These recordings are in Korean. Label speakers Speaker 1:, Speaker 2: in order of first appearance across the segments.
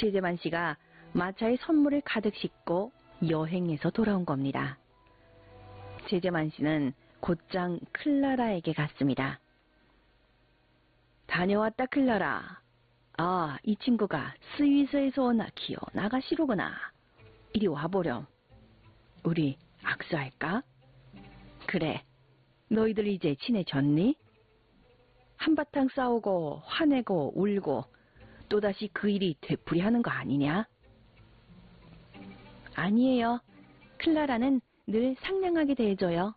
Speaker 1: 제재만 씨가 마차에 선물을 가득 싣고 여행에서 돌아온 겁니다. 제재만 씨는 곧장 클라라에게 갔습니다. 다녀왔다, 클라라. 아, 이 친구가 스위스에서 온 기어 나가시로구나. 이리 와보렴. 우리 악수할까? 그래. 너희들 이제 친해졌니? 한바탕 싸우고 화내고 울고 또다시 그 일이 되풀이하는 거 아니냐? 아니에요. 클라라는 늘 상냥하게 대해줘요.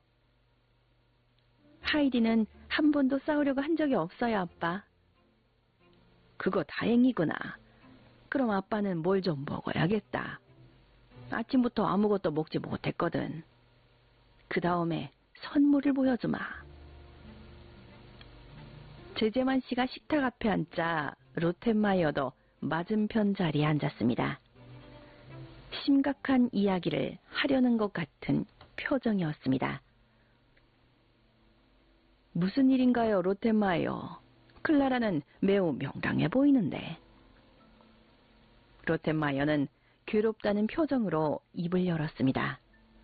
Speaker 1: 하이디는 한 번도 싸우려고 한 적이 없어요, 아빠. 그거 다행이구나. 그럼 아빠는 뭘 좀 먹어야겠다. 아침부터 아무것도 먹지 못했거든. 그 다음에 선물을 보여주마. 제재만 씨가 식탁 앞에 앉자 로텐마이어도 맞은편 자리에 앉았습니다. 심각한 이야기를 하려는 것 같은 표정이었습니다. 무슨 일인가요, 로텐마이어? 클라라는 매우 명랑해 보이는데. 로텐마이어는 괴롭다는 표정으로 입을 열었습니다.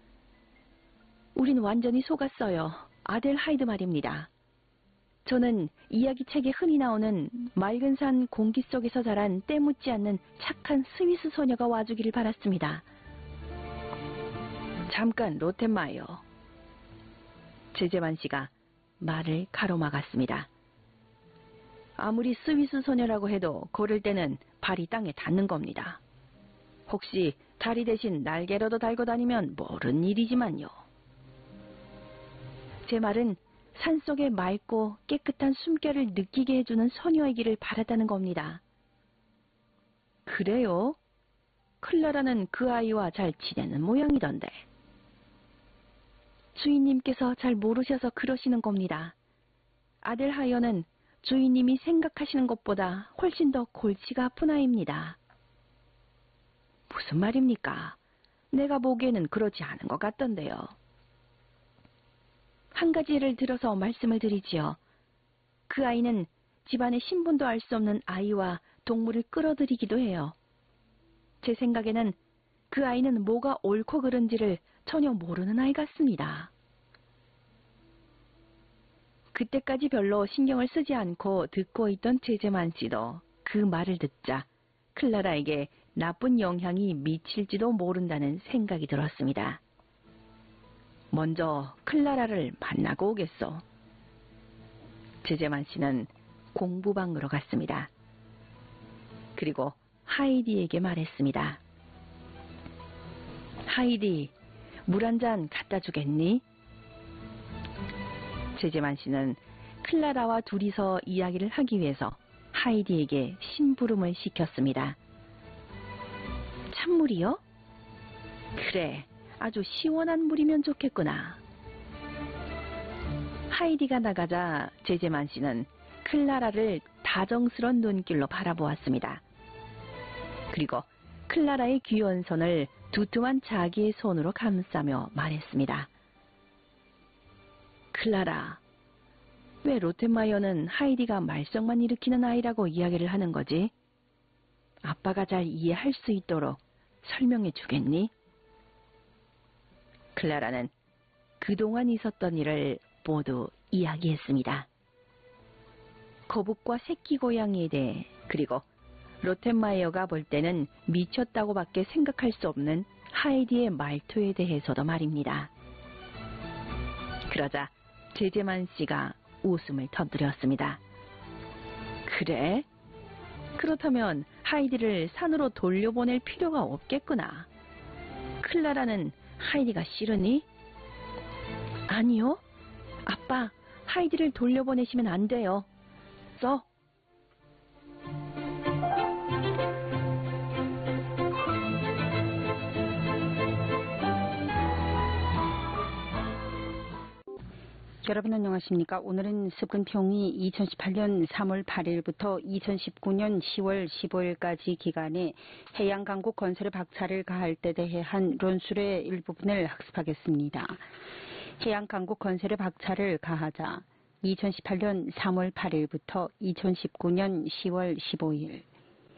Speaker 1: 우린 완전히 속았어요. 아델 하이드 말입니다. 저는 이야기책에 흔히 나오는 맑은 산 공기 속에서 자란 때묻지 않는 착한 스위스 소녀가 와주기를 바랐습니다. 잠깐, 로텐마이어. 제재만 씨가 말을 가로막았습니다. 아무리 스위스 소녀라고 해도 걸을 때는 발이 땅에 닿는 겁니다. 혹시 다리 대신 날개라도 달고 다니면 모른 일이지만요. 제 말은 산속의 맑고 깨끗한 숨결을 느끼게 해주는 소녀이기를 바랐다는 겁니다. 그래요? 클라라는 그 아이와 잘 지내는 모양이던데. 주인님께서 잘 모르셔서 그러시는 겁니다. 아델 하이어는 주인님이 생각하시는 것보다 훨씬 더 골치가 아픈 아이입니다. 무슨 말입니까? 내가 보기에는 그렇지 않은 것 같던데요. 한 가지 예를 들어서 말씀을 드리지요. 그 아이는 집안의 신분도 알 수 없는 아이와 동물을 끌어들이기도 해요. 제 생각에는 그 아이는 뭐가 옳고 그른지를 전혀 모르는 아이 같습니다. 그때까지 별로 신경을 쓰지 않고 듣고 있던 제재만 씨도 그 말을 듣자 클라라에게 나쁜 영향이 미칠지도 모른다는 생각이 들었습니다. 먼저 클라라를 만나고 오겠소. 제재만 씨는 공부방으로 갔습니다. 그리고 하이디에게 말했습니다. 하이디, 물 한 잔 갖다 주겠니? 제재만 씨는 클라라와 둘이서 이야기를 하기 위해서 하이디에게 심부름을 시켰습니다. 찬물이요? 그래, 아주 시원한 물이면 좋겠구나. 하이디가 나가자 제재만 씨는 클라라를 다정스런 눈길로 바라보았습니다. 그리고 클라라의 귀여운 손을 두툼한 자기의 손으로 감싸며 말했습니다. 클라라, 왜 로텐마이어는 하이디가 말썽만 일으키는 아이라고 이야기를 하는 거지? 아빠가 잘 이해할 수 있도록 설명해 주겠니? 클라라는 그동안 있었던 일을 모두 이야기했습니다. 거북과 새끼 고양이에 대해, 그리고 로텐마이어가 볼 때는 미쳤다고밖에 생각할 수 없는 하이디의 말투에 대해서도 말입니다. 그러자 제재만 씨가 웃음을 터뜨렸습니다. 그래? 그렇다면 하이디를 산으로 돌려보낼 필요가 없겠구나. 클라라는 하이디가 싫으니? 아니요. 아빠, 하이디를 돌려보내시면 안 돼요. 써.
Speaker 2: 여러분 안녕하십니까? 오늘은 습근평이 2018년 3월 8일부터 2019년 10월 15일까지 기간에 해양강국 건설에 박차를 가할 때 대해 한論술의 일부분을 학습하겠습니다. 해양강국 건설에 박차를 가하자 2018년 3월 8일부터 2019년 10월 15일